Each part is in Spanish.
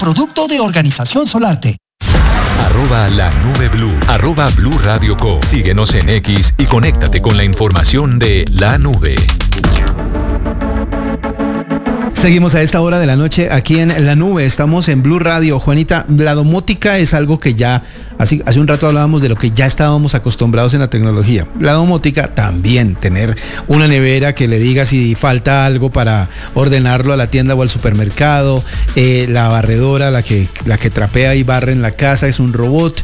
producto de Organización Solarte. @LaNubeBlue, @Blue Radio Co. Síguenos en X y conéctate con la información de La Nube. Seguimos a esta hora de la noche aquí en La Nube, estamos en Blue Radio. Juanita, la domótica es algo que ya, hace un rato hablábamos de lo que ya estábamos acostumbrados en la tecnología. La domótica también, tener una nevera que le diga si falta algo para ordenarlo a la tienda o al supermercado, la barredora, la que trapea y barre en la casa, es un robot,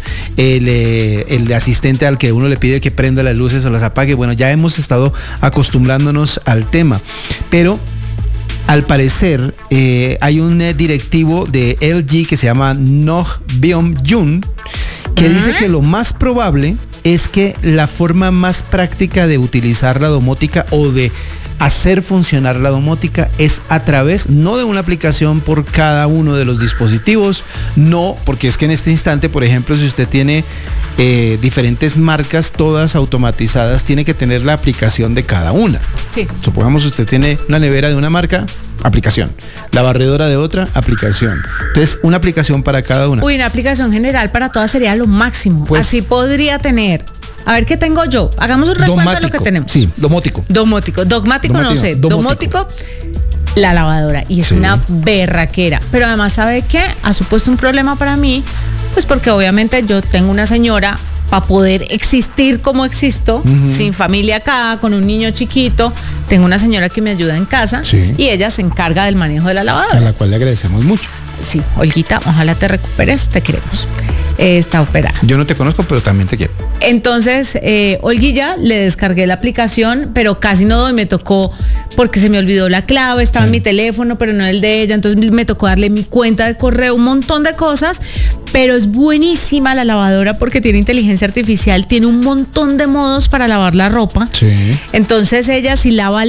el asistente al que uno le pide que prenda las luces o las apague. Bueno, ya hemos estado acostumbrándonos al tema, pero al parecer hay un directivo de LG que se llama Noh Byung-jun que dice que lo más probable es que la forma más práctica de utilizar la domótica o de hacer funcionar la domótica es a través, no de una aplicación por cada uno de los dispositivos, no, porque es que en este instante, por ejemplo, si usted tiene diferentes marcas, todas automatizadas, tiene que tener la aplicación de cada una. Sí. Supongamos usted tiene una nevera de una marca, aplicación. La barredora de otra, aplicación. Entonces, una aplicación para cada una. Uy, una aplicación general para todas sería lo máximo. Pues, así podría tener. A ver, ¿qué tengo yo? Hagamos un recuento de lo que tenemos. Sí, domótico. Dogmático no sé. Domótico, la lavadora. Y es una berraquera. Pero además, ¿sabe qué? Ha supuesto un problema para mí. Pues porque obviamente yo tengo una señora para poder existir como existo, sin familia acá, con un niño chiquito. Tengo una señora que me ayuda en casa y ella se encarga del manejo de la lavadora. A la cual le agradecemos mucho. Sí, Olguita, ojalá te recuperes, te queremos. Está operada. Yo no te conozco, pero también te quiero. Entonces, Olguilla, le descargué la aplicación, pero casi no doy, me tocó, porque se me olvidó la clave, estaba en mi teléfono, pero no el de ella, entonces me tocó darle mi cuenta de correo, un montón de cosas, pero es buenísima la lavadora porque tiene inteligencia artificial, tiene un montón de modos para lavar la ropa. Sí. Entonces ella sí lava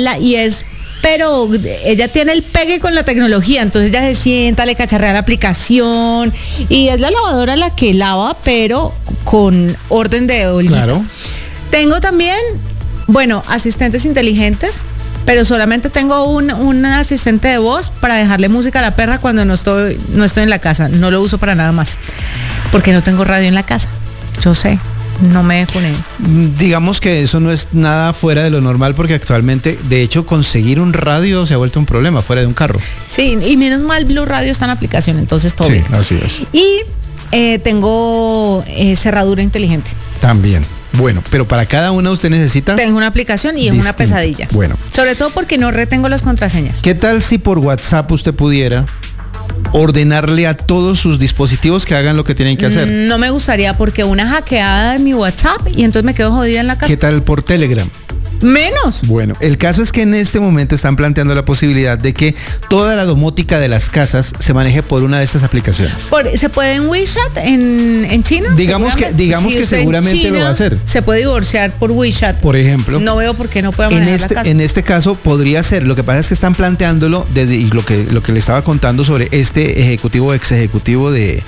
pero ella tiene el pegue con la tecnología, entonces ella se sienta, le cacharrea la aplicación y es la lavadora la que lava, pero con orden de Olguita. Claro. Tengo también, asistentes inteligentes, pero solamente tengo un asistente de voz para dejarle música a la perra cuando no estoy en la casa. No lo uso para nada más, porque no tengo radio en la casa. Yo sé. No me funé. Digamos que eso no es nada fuera de lo normal porque actualmente, de hecho, conseguir un radio se ha vuelto un problema fuera de un carro. Sí, y menos mal Blue Radio está en aplicación, entonces todo bien. Sí, así es. Y tengo cerradura inteligente. También. Bueno, pero para cada una usted necesita... Tengo una aplicación y es una pesadilla. Bueno. Sobre todo porque no retengo las contraseñas. ¿Qué tal si por WhatsApp usted pudiera ordenarle a todos sus dispositivos que hagan lo que tienen que hacer? No me gustaría porque una hackeada de mi WhatsApp y entonces me quedo jodida en la casa. ¿Qué tal por Telegram? Menos. Bueno, el caso es que en este momento están planteando la posibilidad de que toda la domótica de las casas se maneje por una de estas aplicaciones. ¿Se puede en WeChat en China? Digamos que seguramente China lo va a hacer. Se puede divorciar por WeChat. Por ejemplo. No veo por qué no pueda manejar la casa. En este caso podría ser. Lo que pasa es que están planteándolo y lo que le estaba contando sobre este ex ejecutivo de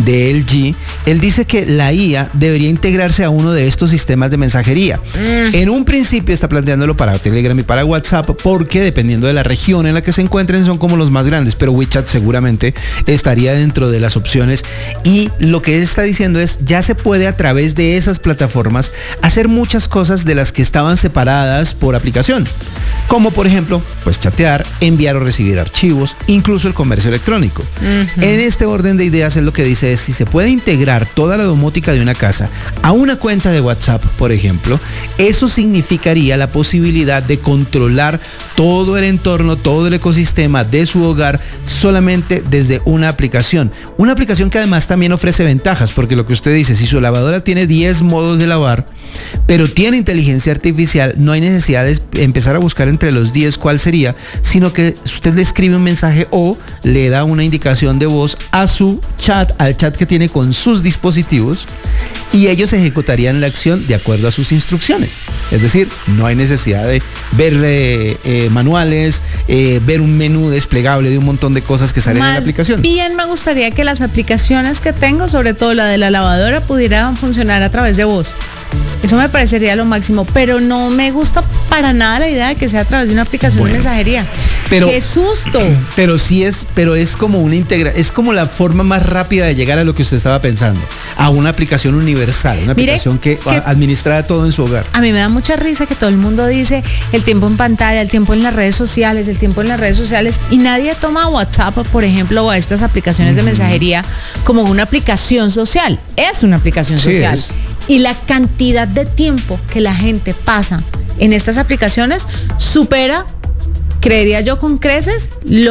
LG. Él dice que la IA debería integrarse a uno de estos sistemas de mensajería. En un principio está planteándolo para Telegram y para WhatsApp porque dependiendo de la región en la que se encuentren son como los más grandes, pero WeChat seguramente estaría dentro de las opciones y lo que él está diciendo es ya se puede a través de esas plataformas hacer muchas cosas de las que estaban separadas por aplicación, como por ejemplo pues chatear, enviar o recibir archivos, incluso el comercio electrónico. En este orden de ideas él lo que dice es si se puede integrar toda la domótica de una casa a una cuenta de WhatsApp, por ejemplo, eso significaría la posibilidad de controlar todo el entorno, todo el ecosistema de su hogar solamente desde una aplicación. Una aplicación que además también ofrece ventajas, porque lo que usted dice, si su lavadora tiene 10 modos de lavar, pero tiene inteligencia artificial, no hay necesidad de empezar a buscar entre los 10 cuál sería, sino que usted le escribe un mensaje o le da una indicación de voz a su chat, al chat que tiene con sus dispositivos, y ellos ejecutarían la acción de acuerdo a sus instrucciones. Es decir, no hay necesidad de ver manuales, ver un menú desplegable de un montón de cosas que salen en la aplicación. Bien, me gustaría que las aplicaciones que tengo, sobre todo la de la lavadora, pudieran funcionar a través de voz. Eso me parecería lo máximo, pero no me gusta para nada la idea de que sea a través de una aplicación de mensajería. Pero, ¡qué susto! Pero es como una es como la forma más rápida de llegar a lo que usted estaba pensando, a una aplicación universal, una aplicación que administra todo en su hogar. A mí me da mucha risa que todo el mundo dice el tiempo en pantalla, el tiempo en las redes sociales, y nadie toma WhatsApp, por ejemplo, o a estas aplicaciones de mensajería como una aplicación social. Es una aplicación social. Y la cantidad de tiempo que la gente pasa en estas aplicaciones supera, creería yo, con creces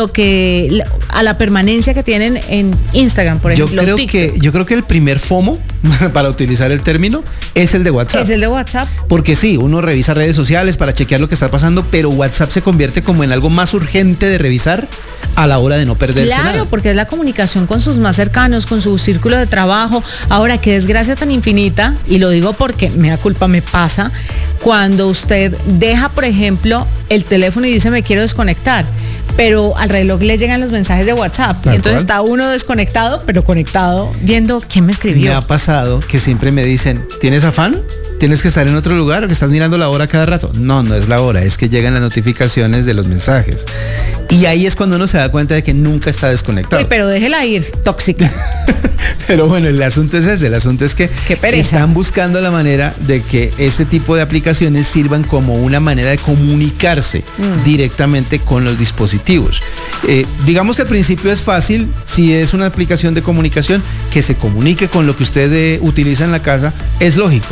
a la permanencia que tienen en Instagram, por ejemplo. Yo creo que el primer FOMO, para utilizar el término, es el de WhatsApp. Es el de WhatsApp. Porque sí, uno revisa redes sociales para chequear lo que está pasando, pero WhatsApp se convierte como en algo más urgente de revisar a la hora de no perderse nada. Claro, porque es la comunicación con sus más cercanos, con su círculo de trabajo. Ahora, qué desgracia tan infinita, y lo digo porque me da culpa, me pasa, cuando usted deja, por ejemplo, el teléfono y dice me quiero desconectar, pero al reloj le llegan los mensajes de WhatsApp, y entonces está uno desconectado, pero conectado, viendo quién me escribió. Me ha pasado que siempre me dicen, ¿tienes afán? ¿Tienes que estar en otro lugar o que estás mirando la hora cada rato? No, no es la hora, es que llegan las notificaciones de los mensajes. Y ahí es cuando uno se da cuenta de que nunca está desconectado. Uy, pero déjela ir, tóxica. Pero bueno, el asunto es ese, el asunto es que están buscando la manera de que este tipo de aplicaciones sirvan como una manera de comunicarse directamente con los dispositivos. Digamos que al principio es fácil, si es una aplicación de comunicación, que se comunique con lo que usted utiliza en la casa, es lógico.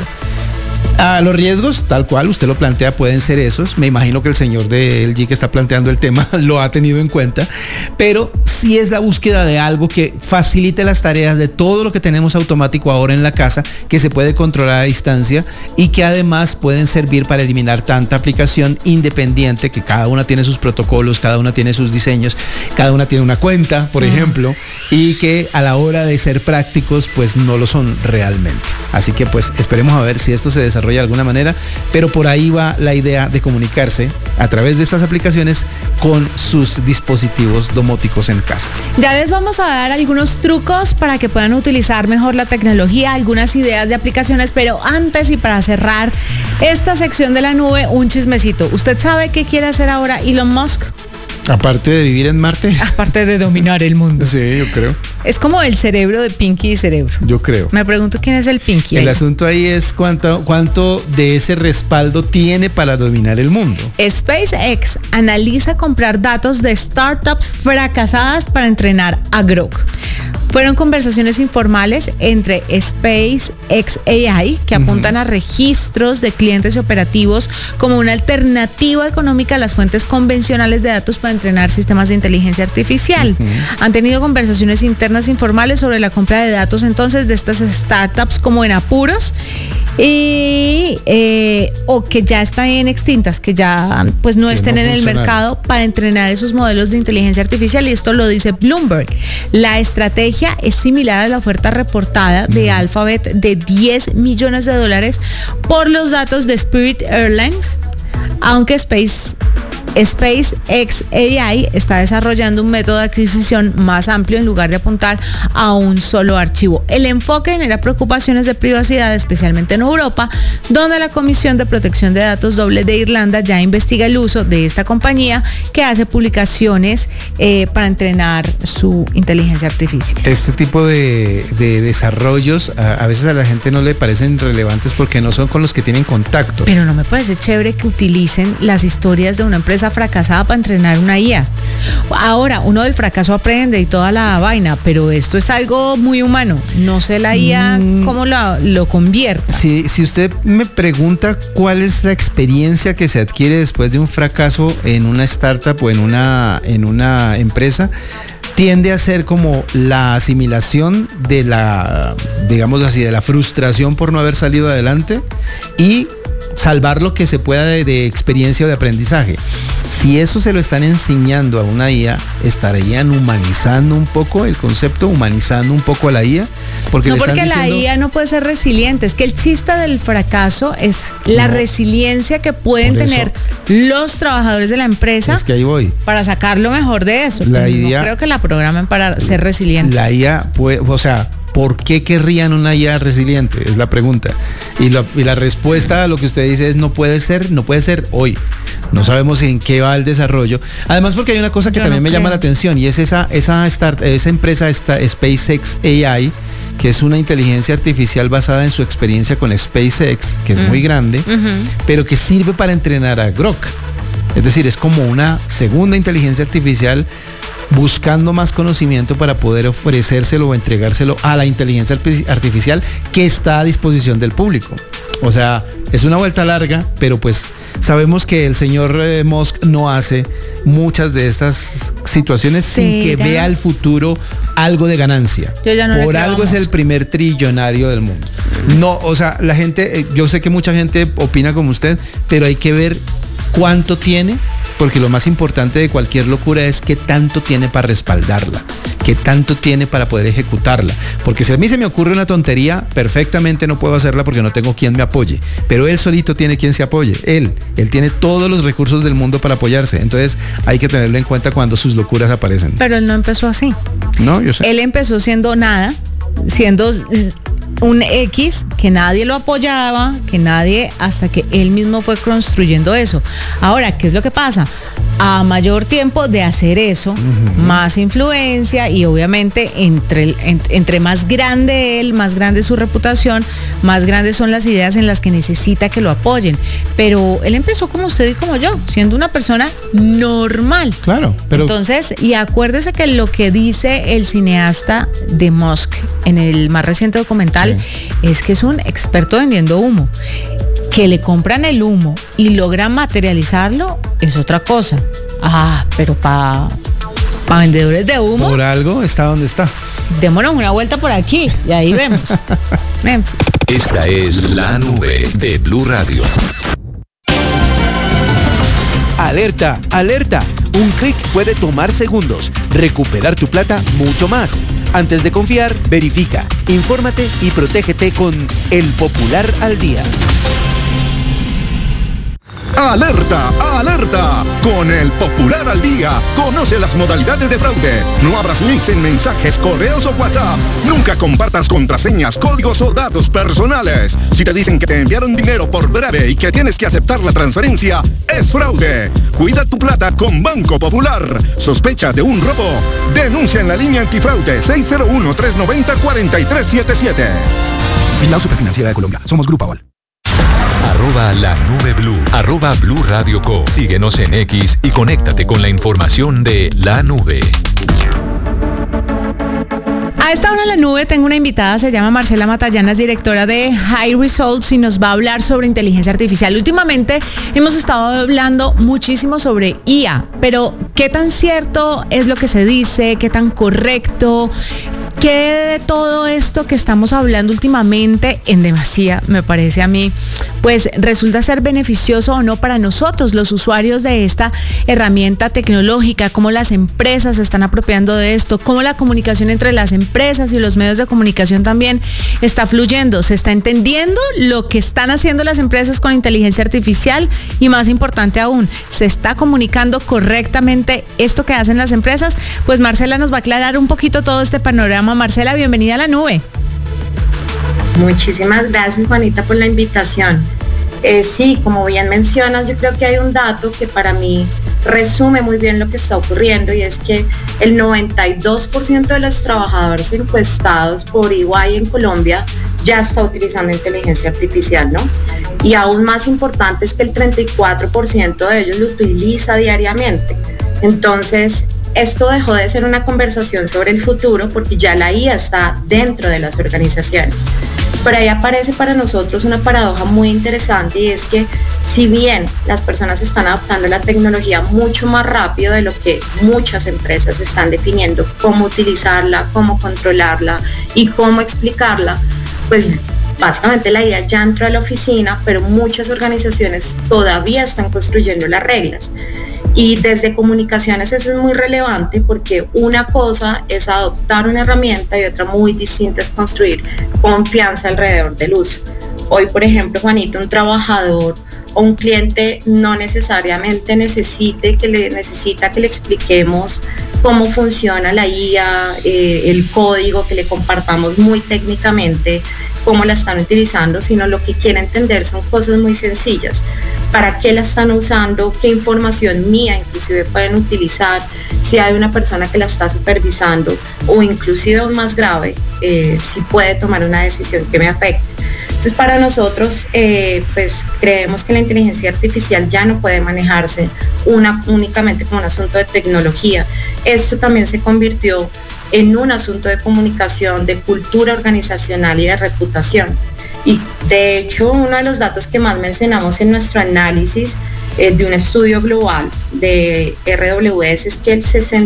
Los riesgos, tal cual usted lo plantea, pueden ser esos. Me imagino que el señor de LG que está planteando el tema lo ha tenido en cuenta, pero sí es la búsqueda de algo que facilite las tareas de todo lo que tenemos automático ahora en la casa, que se puede controlar a distancia y que además pueden servir para eliminar tanta aplicación independiente, que cada una tiene sus protocolos, cada una tiene sus diseños, cada una tiene una cuenta, por ejemplo, y que a la hora de ser prácticos, pues no lo son realmente. Así que pues esperemos a ver si esto se desarrolla de alguna manera, pero por ahí va la idea de comunicarse a través de estas aplicaciones con sus dispositivos domóticos en casa. Ya les vamos a dar algunos trucos para que puedan utilizar mejor la tecnología, algunas ideas de aplicaciones, pero antes y para cerrar esta sección de la nube, un chismecito. ¿Usted sabe qué quiere hacer ahora Elon Musk? Aparte de vivir en Marte. Aparte de dominar el mundo. Sí, yo creo. Es como el cerebro de Pinky y Cerebro. Yo creo. Me pregunto quién es el Pinky. El asunto ahí es cuánto de ese respaldo tiene para dominar el mundo. SpaceX analiza comprar datos de startups fracasadas para entrenar a Grok. Fueron conversaciones informales entre SpaceX AI, que apuntan a registros de clientes y operativos como una alternativa económica a las fuentes convencionales de datos para entrenar sistemas de inteligencia artificial. Han tenido conversaciones internas informales sobre la compra de datos entonces de estas startups como en apuros o que ya están extintas, que ya pues no estén en el mercado para entrenar esos modelos de inteligencia artificial, y esto lo dice Bloomberg. La estrategia es similar a la oferta reportada de Alphabet de $10 millones por los datos de Spirit Airlines, aunque SpaceX AI está desarrollando un método de adquisición más amplio en lugar de apuntar a un solo archivo. El enfoque genera preocupaciones de privacidad, especialmente en Europa, donde la Comisión de Protección de Datos Doble de Irlanda ya investiga el uso de esta compañía que hace publicaciones para entrenar su inteligencia artificial. Este tipo de desarrollos a veces a la gente no le parecen relevantes porque no son con los que tienen contacto. Pero no me parece chévere que utilicen las historias de una empresa fracasada para entrenar una IA. Ahora, uno del fracaso aprende y toda la vaina, pero esto es algo muy humano. No sé la IA cómo lo convierta. Si usted me pregunta cuál es la experiencia que se adquiere después de un fracaso en una startup o en una empresa, tiende a ser como la asimilación de la, digamos así, de la frustración por no haber salido adelante y salvar lo que se pueda de experiencia o de aprendizaje. Si eso se lo están enseñando a una IA, estarían humanizando un poco el concepto, humanizando un poco a la IA. Porque la IA no puede ser resiliente. Es que el chiste del fracaso es la resiliencia que pueden tener los trabajadores de la empresa. Es que ahí voy. Para sacar lo mejor de eso. No creo que la programen para ser resiliente. La IA puede, ¿por qué querrían una IA resiliente? Es la pregunta. Y la respuesta a lo que usted dice es no puede ser hoy. No sabemos en qué va el desarrollo. Además, porque hay una cosa que también me llama la atención, y es esa empresa, SpaceX AI, que es una inteligencia artificial basada en su experiencia con SpaceX, que es muy grande, pero que sirve para entrenar a Grok. Es decir, es como una segunda inteligencia artificial buscando más conocimiento para poder ofrecérselo o entregárselo a la inteligencia artificial que está a disposición del público. O sea, es una vuelta larga, pero pues sabemos que el señor Musk no hace muchas de estas situaciones sin que vea al futuro algo de ganancia. Por algo es el primer trillonario del mundo. No, o sea, la gente, yo sé que mucha gente opina como usted, pero hay que ver cuánto tiene, porque lo más importante de cualquier locura es qué tanto tiene para respaldarla, qué tanto tiene para poder ejecutarla. Porque si a mí se me ocurre una tontería, perfectamente no puedo hacerla porque no tengo quien me apoye, pero él solito tiene quien se apoye, él tiene todos los recursos del mundo para apoyarse. Entonces hay que tenerlo en cuenta cuando sus locuras aparecen. Pero él no empezó así. No, yo sé. Él empezó siendo nada, siendo un X que nadie lo apoyaba, que nadie, hasta que él mismo fue construyendo eso. Ahora, ¿qué es lo que pasa? A mayor tiempo de hacer eso, más influencia, y obviamente entre más grande él, más grande su reputación, más grandes son las ideas en las que necesita que lo apoyen. Pero él empezó como usted y como yo, siendo una persona normal. Claro, pero entonces, y acuérdese que lo que dice el cineasta de Musk en el más reciente documental es que es un experto vendiendo humo. Que le compran el humo y logran materializarlo es otra cosa. Pero para vendedores de humo, por algo está donde está. Démonos una vuelta por aquí y ahí vemos. Esta es la nube de Blue Radio. Alerta, alerta. Un clic puede tomar segundos. Recuperar tu plata mucho más. Antes de confiar, verifica, infórmate y protégete con El Popular al Día. ¡Alerta! ¡Alerta! Con El Popular al Día, conoce las modalidades de fraude. No abras links en mensajes, correos o WhatsApp. Nunca compartas contraseñas, códigos o datos personales. Si te dicen que te enviaron dinero por breve y que tienes que aceptar la transferencia, es fraude. Cuida tu plata con Banco Popular. ¿Sospecha de un robo? Denuncia en la línea antifraude 601-390-4377. Vigilado Superfinanciera de Colombia. Somos Grupo Aval. @la nube Blue, @Blue Radio Co. Síguenos en X y conéctate con la información de la nube. A esta hora en la nube tengo una invitada, se llama Marcela Matallanas, directora de High Results, y nos va a hablar sobre inteligencia artificial. Últimamente hemos estado hablando muchísimo sobre IA, pero ¿qué tan cierto es lo que se dice? ¿Qué tan correcto? ¿Qué de todo esto que estamos hablando últimamente, en demasía, me parece a mí, pues resulta ser beneficioso o no para nosotros, los usuarios de esta herramienta tecnológica? ¿Cómo las empresas se están apropiando de esto? ¿Cómo la comunicación entre las empresas y los medios de comunicación también está fluyendo? ¿Se está entendiendo lo que están haciendo las empresas con inteligencia artificial? Y más importante aún, ¿se está comunicando correctamente esto que hacen las empresas? Pues Marcela nos va a aclarar un poquito todo este panorama. Marcela, bienvenida a la nube. Muchísimas gracias, Juanita, por la invitación. Sí, como bien mencionas, yo creo que hay un dato que para mí resume muy bien lo que está ocurriendo, y es que el 92% de los trabajadores encuestados por EY en Colombia ya está utilizando inteligencia artificial, ¿no? Y aún más importante es que el 34% de ellos lo utiliza diariamente. Entonces, esto dejó de ser una conversación sobre el futuro porque ya la IA está dentro de las organizaciones. Pero ahí aparece para nosotros una paradoja muy interesante, y es que si bien las personas están adoptando la tecnología mucho más rápido de lo que muchas empresas están definiendo cómo utilizarla, cómo controlarla y cómo explicarla, pues básicamente la IA ya entró a la oficina, pero muchas organizaciones todavía están construyendo las reglas. Y desde comunicaciones eso es muy relevante, porque una cosa es adoptar una herramienta y otra muy distinta es construir confianza alrededor del uso. Hoy, por ejemplo, Juanito, un trabajador o un cliente no necesariamente necesita que le expliquemos cómo funciona la IA, el código, que le compartamos muy técnicamente cómo la están utilizando, sino lo que quiere entender son cosas muy sencillas. ¿Para qué la están usando? ¿Qué información mía inclusive pueden utilizar? Si hay una persona que la está supervisando, o inclusive aún más grave, si puede tomar una decisión que me afecte. Entonces, para nosotros, pues creemos que la inteligencia artificial ya no puede manejarse únicamente como un asunto de tecnología. Esto también se convirtió en un asunto de comunicación, de cultura organizacional y de reputación. Y de hecho, uno de los datos que más mencionamos en nuestro análisis de un estudio global de RWS es que el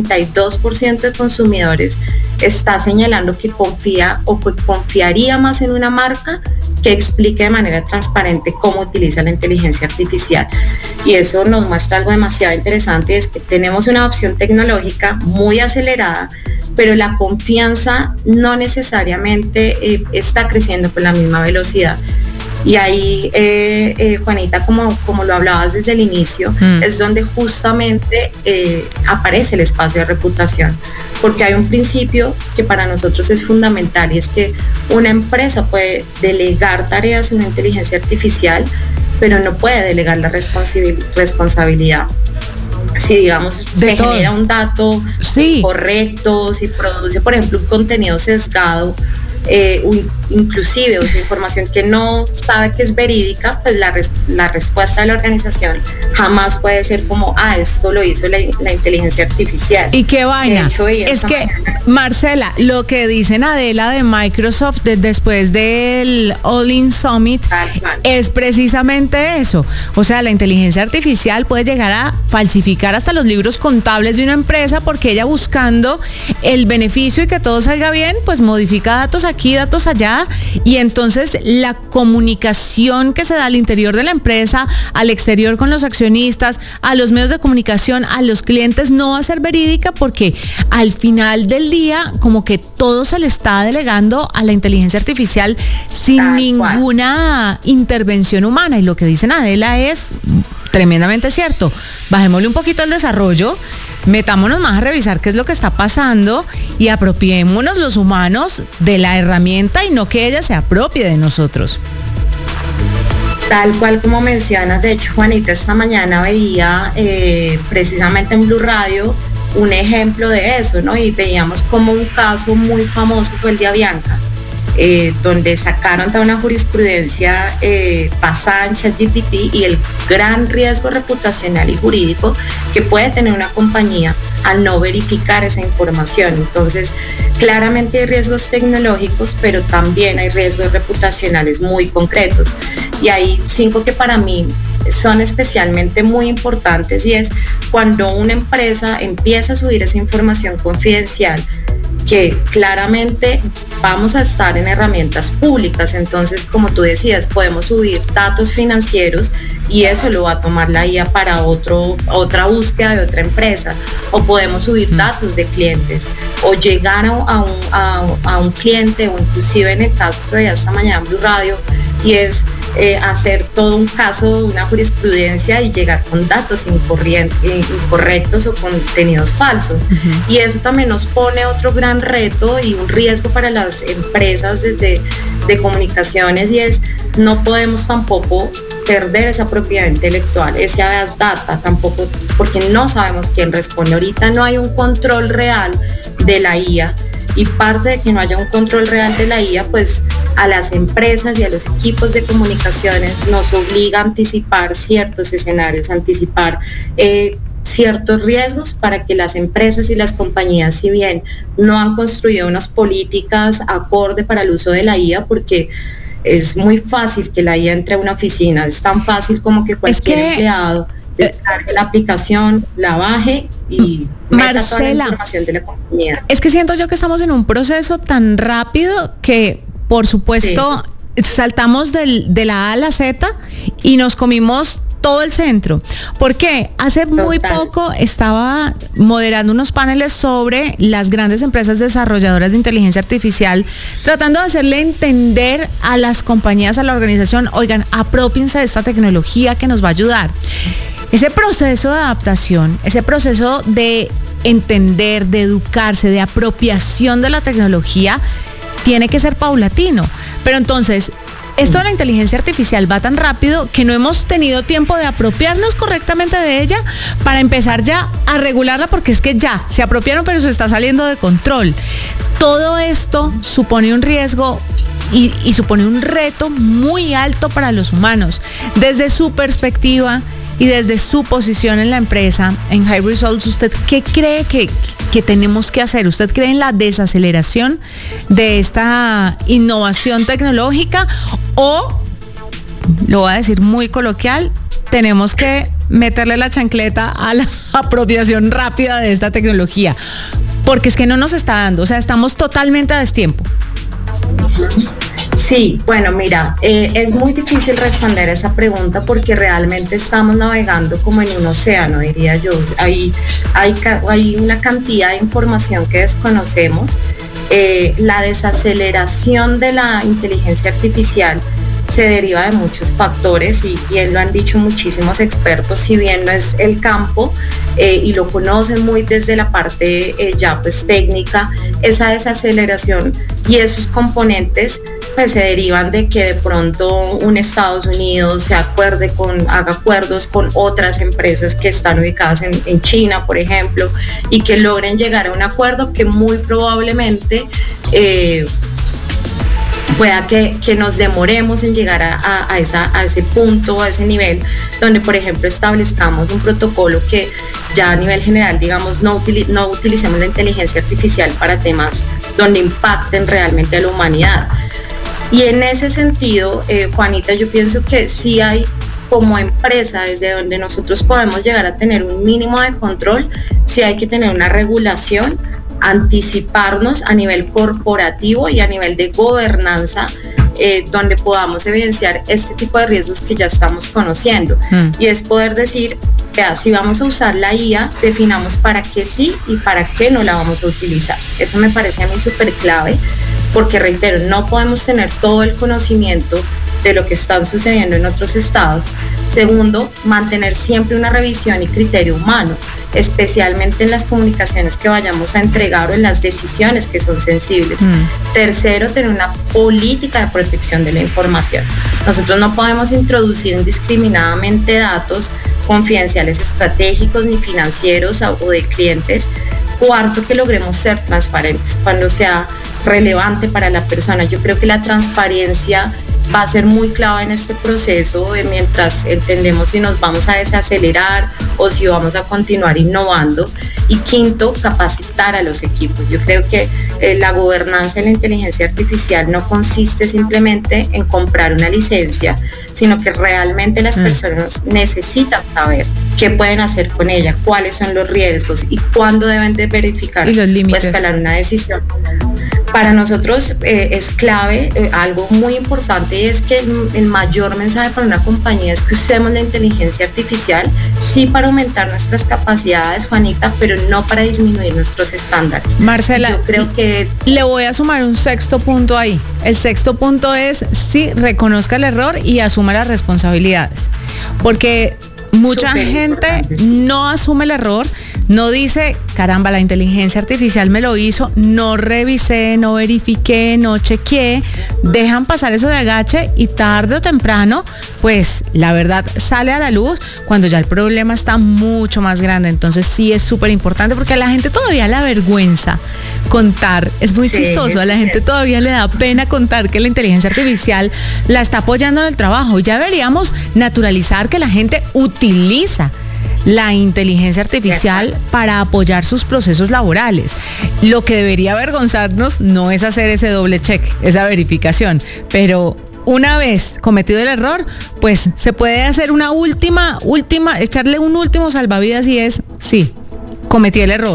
62% de consumidores está señalando que confía o que confiaría más en una marca que explique de manera transparente cómo utiliza la inteligencia artificial. Y eso nos muestra algo demasiado interesante, es que tenemos una opción tecnológica muy acelerada, pero la confianza no necesariamente está creciendo con la misma velocidad. Y ahí, Juanita, como lo hablabas desde el inicio, es donde justamente aparece el espacio de reputación, porque hay un principio que para nosotros es fundamental, y es que una empresa puede delegar tareas en una inteligencia artificial, pero no puede delegar la responsabilidad. Si, digamos, se genera un dato correcto, si produce, por ejemplo, un contenido sesgado, inclusive, o sea, información que no sabe que es verídica, pues la respuesta de la organización jamás puede ser como, esto lo hizo la inteligencia artificial. ¿Y qué vaina? Es que, Marcela, lo que dice Adela de Microsoft después del All-in Summit es precisamente eso. O sea, la inteligencia artificial puede llegar a falsificar hasta los libros contables de una empresa, porque ella, buscando el beneficio y que todo salga bien, pues modifica datos aquí, datos allá, y entonces la comunicación que se da al interior de la empresa, al exterior con los accionistas, a los medios de comunicación, a los clientes, no va a ser verídica, porque al final del día como que todo se le está delegando a la inteligencia artificial sin ninguna intervención humana. Y lo que dicen Adela es tremendamente cierto. Bajémosle un poquito el desarrollo, metámonos más a revisar qué es lo que está pasando y apropiémonos los humanos de la herramienta y no que ella se apropie de nosotros. Tal cual como mencionas. De hecho, Juanita, esta mañana veía precisamente en Blue Radio un ejemplo de eso, ¿no? Y veíamos como un caso muy famoso fue el de Avianca, donde sacaron toda una jurisprudencia basada en ChatGPT y el gran riesgo reputacional y jurídico que puede tener una compañía al no verificar esa información. Entonces, claramente hay riesgos tecnológicos, pero también hay riesgos reputacionales muy concretos. Y hay 5 que para mí son especialmente muy importantes, y es cuando una empresa empieza a subir esa información confidencial, que claramente vamos a estar en herramientas públicas. Entonces, como tú decías, podemos subir datos financieros y eso lo va a tomar la IA para otra búsqueda de otra empresa, o podemos subir datos de clientes o llegar a un cliente, o inclusive en el caso que veía esta mañana en Blue Radio, y es hacer todo un caso, una jurisprudencia y llegar con datos incorrectos o contenidos falsos. Y eso también nos pone otro gran reto y un riesgo para las empresas de comunicaciones, y es no podemos tampoco perder esa propiedad intelectual, ese habeas data tampoco, porque no sabemos quién responde. Ahorita no hay un control real de la IA, y parte de que no haya un control real de la IA, pues a las empresas y a los equipos de comunicaciones nos obliga a anticipar ciertos escenarios, anticipar ciertos riesgos, para que las empresas y las compañías, si bien no han construido unas políticas acorde para el uso de la IA, porque es muy fácil que la IA entre a una oficina, es tan fácil como que cualquier empleado descargue la aplicación, la baje y meta toda la información de la compañía. Es que siento yo que estamos en un proceso tan rápido que, por supuesto, saltamos de la A a la Z y nos comimos todo el centro. ¿Por qué? Hace muy poco estaba moderando unos paneles sobre las grandes empresas desarrolladoras de inteligencia artificial, tratando de hacerle entender a las compañías, a la organización, oigan, apropiense de esta tecnología que nos va a ayudar. Ese proceso de adaptación, ese proceso de entender, de educarse, de apropiación de la tecnología, tiene que ser paulatino. Pero entonces, esto de la inteligencia artificial va tan rápido que no hemos tenido tiempo de apropiarnos correctamente de ella para empezar ya a regularla, porque es que ya se apropiaron pero se está saliendo de control. Todo esto supone un riesgo y supone un reto muy alto para los humanos. Desde su perspectiva y desde su posición en la empresa, en High Results, ¿usted qué cree que tenemos que hacer? ¿Usted cree en la desaceleración de esta innovación tecnológica o, lo voy a decir muy coloquial, tenemos que meterle la chancleta a la apropiación rápida de esta tecnología? Porque es que no nos está dando, o sea, estamos totalmente a destiempo. Sí, bueno, mira, es muy difícil responder esa pregunta porque realmente estamos navegando como en un océano, diría yo. Hay una cantidad de información que desconocemos. La desaceleración de la inteligencia artificial se deriva de muchos factores y bien lo han dicho muchísimos expertos, si bien no es el campo y lo conocen muy desde la parte ya pues técnica, esa desaceleración y esos componentes pues se derivan de que de pronto un Estados Unidos haga acuerdos con otras empresas que están ubicadas en China, por ejemplo, y que logren llegar a un acuerdo que muy probablemente pueda que nos demoremos en llegar a ese punto, a ese nivel, donde por ejemplo establezcamos un protocolo que ya a nivel general, digamos, no utilicemos la inteligencia artificial para temas donde impacten realmente a la humanidad. Y en ese sentido, Juanita, yo pienso que sí hay como empresa desde donde nosotros podemos llegar a tener un mínimo de control, sí hay que tener una regulación, anticiparnos a nivel corporativo y a nivel de gobernanza, donde podamos evidenciar este tipo de riesgos que ya estamos conociendo. Y es poder decir, vea, si vamos a usar la IA, definamos para qué sí y para qué no la vamos a utilizar. Eso me parece a mí súper clave, porque reitero, no podemos tener todo el conocimiento de lo que está sucediendo en otros estados. Segundo, mantener siempre una revisión y criterio humano, especialmente en las comunicaciones que vayamos a entregar o en las decisiones que son sensibles. Tercero, tener una política de protección de la información. Nosotros no podemos introducir indiscriminadamente datos confidenciales estratégicos ni financieros o de clientes. Cuarto, que logremos ser transparentes cuando sea relevante para la persona. Yo creo que la transparencia va a ser muy clave en este proceso mientras entendemos si nos vamos a desacelerar o si vamos a continuar innovando. Y quinto, capacitar a los equipos. Yo creo que la gobernanza de la inteligencia artificial no consiste simplemente en comprar una licencia, sino que realmente las personas necesitan saber qué pueden hacer con ella, cuáles son los riesgos y cuándo deben de verificar y los límites, escalar una decisión. Para nosotros es clave, algo muy importante, y es que el mayor mensaje para una compañía es que usemos la inteligencia artificial, sí, para aumentar nuestras capacidades, Juanita, pero no para disminuir nuestros estándares. Marcela, yo creo que le voy a sumar un sexto punto ahí. El sexto punto es, sí, reconozca el error y asuma las responsabilidades. Porque mucha gente no asume el error, no dice, caramba, la inteligencia artificial me lo hizo, no revisé, no verifiqué, no chequeé, dejan pasar eso de agache y tarde o temprano, pues la verdad sale a la luz cuando ya el problema está mucho más grande. Entonces sí es súper importante porque a la gente todavía le avergüenza contar, es muy chistoso, a la gente todavía le da pena contar que la inteligencia artificial la está apoyando en el trabajo. Ya deberíamos naturalizar que la gente utiliza la inteligencia artificial para apoyar sus procesos laborales. Lo que debería avergonzarnos no es hacer ese doble check, esa verificación, pero una vez cometido el error, pues se puede hacer una última, echarle un último salvavidas y es, sí, cometí el error.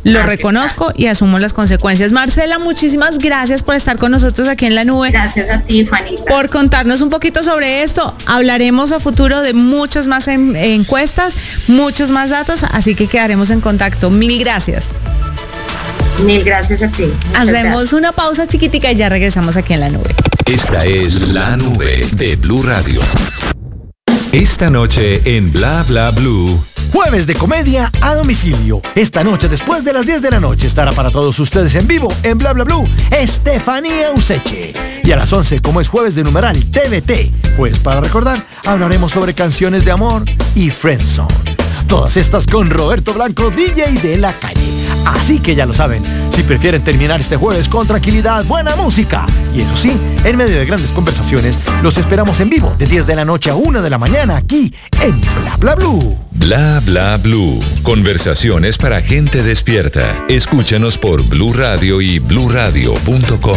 lo reconozco y asumo las consecuencias. Marcela, muchísimas gracias por estar con nosotros aquí en La Nube. Gracias a ti, Juanita. Por contarnos un poquito sobre esto. Hablaremos a futuro de muchas más encuestas, muchos más datos, así que quedaremos en contacto. Mil gracias. Mil gracias a ti. Hacemos una pausa chiquitica y ya regresamos aquí en La Nube. Esta es La Nube de Blue Radio. Esta noche en Bla Bla Blue. Jueves de comedia a domicilio. Esta noche después de las 10 de la noche estará para todos ustedes en vivo en Bla Bla Blue Estefanía Useche. Y a las 11, como es jueves de numeral TVT, pues para recordar, hablaremos sobre canciones de amor y friendzone. Todas estas con Roberto Blanco, DJ de la calle. Así que ya lo saben, si prefieren terminar este jueves con tranquilidad, buena música y eso sí, en medio de grandes conversaciones, los esperamos en vivo de 10 de la noche a 1 de la mañana aquí en Bla Bla Blue. Bla Bla Blue. Conversaciones para gente despierta. Escúchanos por Blue Radio y bluradio.com.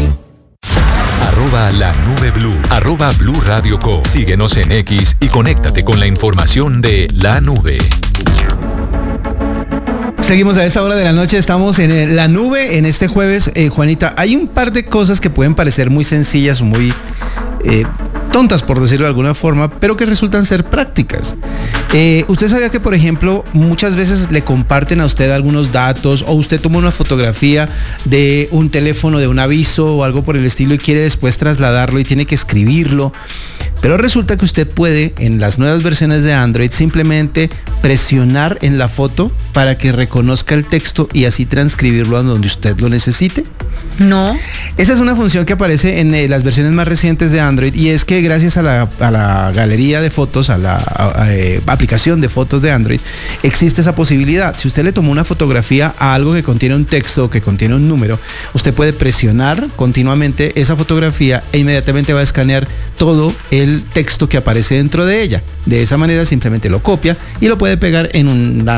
@La Nube Blue, @Blue Radio Co. Síguenos en X y conéctate con la información de La Nube. Seguimos a esta hora de la noche, estamos en La Nube en este jueves. Juanita, hay un par de cosas que pueden parecer muy sencillas o muy tontas, por decirlo de alguna forma, pero que resultan ser prácticas. Usted sabía que, por ejemplo, muchas veces le comparten a usted algunos datos o usted toma una fotografía de un teléfono, de un aviso o algo por el estilo y quiere después trasladarlo y tiene que escribirlo, pero resulta que usted puede, en las nuevas versiones de Android, simplemente presionar en la foto para que reconozca el texto y así transcribirlo a donde usted lo necesite. No. Esa es una función que aparece en las versiones más recientes de Android y es que gracias a la galería de fotos, a la aplicación de fotos de Android, existe esa posibilidad. Si usted le tomó una fotografía a algo que contiene un texto o que contiene un número, usted puede presionar continuamente esa fotografía e inmediatamente va a escanear todo el texto que aparece dentro de ella. De esa manera simplemente lo copia y lo puede pegar en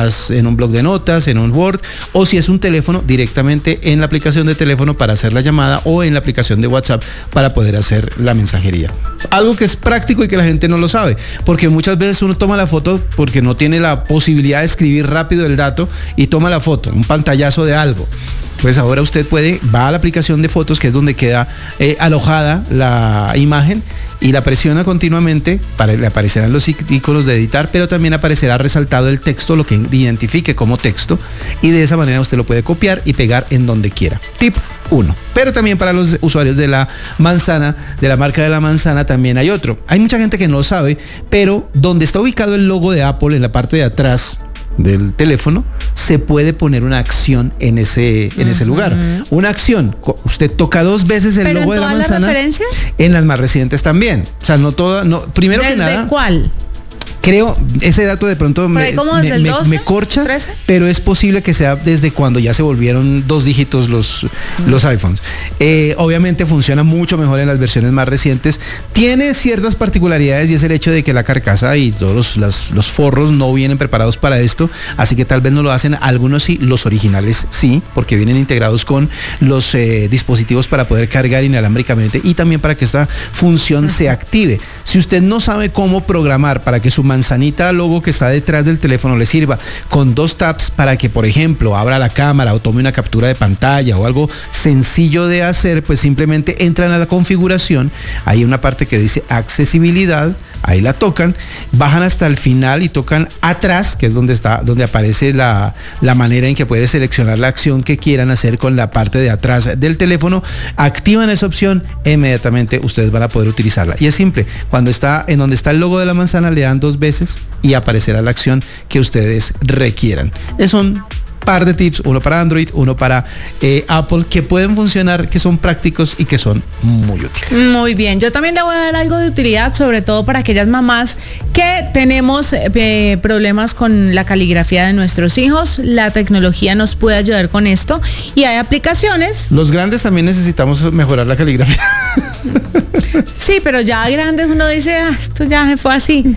un bloc de notas, en un Word, o si es un teléfono, directamente en la aplicación de teléfono para hacer la llamada o en la aplicación de WhatsApp para poder hacer la mensajería. Algo que es práctico y que la gente no lo sabe, porque muchas veces uno toma la foto porque no tiene la posibilidad de escribir rápido el dato y toma la foto, un pantallazo de algo. Pues ahora usted va a la aplicación de fotos, que es donde queda alojada la imagen, y la presiona continuamente, le aparecerán los iconos de editar, pero también aparecerá resaltado el texto, lo que identifique como texto, y de esa manera usted lo puede copiar y pegar en donde quiera. Tip 1. Pero también para los usuarios de la manzana, de la marca de la manzana, también hay otro. Hay mucha gente que no lo sabe, pero donde está ubicado el logo de Apple, en la parte de atrás del teléfono, se puede poner una acción en ese lugar. Una acción. Usted toca 2 veces el logo de la manzana. ¿Pero en todas las referencias? En las más recientes también. O sea, no todas. No, primero que nada. ¿Desde cuál? Creo, ese dato de pronto me corcha, 13. Pero es posible que sea desde cuando ya se volvieron 2 dígitos los iPhones. Obviamente funciona mucho mejor en las versiones más recientes. Tiene ciertas particularidades y es el hecho de que la carcasa y todos los forros no vienen preparados para esto, así que tal vez no lo hacen. Algunos sí, los originales sí, porque vienen integrados con los dispositivos para poder cargar inalámbricamente y también para que esta función se active. Si usted no sabe cómo programar para que su manzanita logo que está detrás del teléfono le sirva con 2 taps para que, por ejemplo, abra la cámara o tome una captura de pantalla o algo sencillo de hacer, pues simplemente entran a la configuración, hay una parte que dice accesibilidad, ahí la tocan, bajan hasta el final y tocan atrás, que es donde aparece la manera en que puede seleccionar la acción que quieran hacer con la parte de atrás del teléfono, activan esa opción e inmediatamente ustedes van a poder utilizarla. Y es simple, cuando está en donde está el logo de la manzana, le dan 2 veces y aparecerá la acción que ustedes requieran. Es un par de tips, uno para Android, uno para Apple, que pueden funcionar, que son prácticos y que son muy útiles. Muy bien, yo también le voy a dar algo de utilidad, sobre todo para aquellas mamás que tenemos problemas con la caligrafía de nuestros hijos. La tecnología nos puede ayudar con esto y hay aplicaciones. Los grandes también necesitamos mejorar la caligrafía. Sí, pero ya grandes uno dice, esto ya se fue así.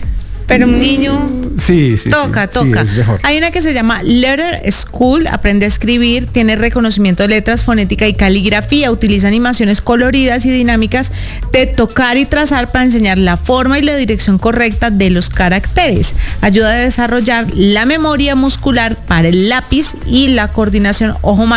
Pero un niño sí, toca. Sí, es mejor. Hay una que se llama Letter School, aprende a escribir, tiene reconocimiento de letras, fonética y caligrafía, utiliza animaciones coloridas y dinámicas de tocar y trazar para enseñar la forma y la dirección correcta de los caracteres. Ayuda a desarrollar la memoria muscular para el lápiz y la coordinación ojo-mano.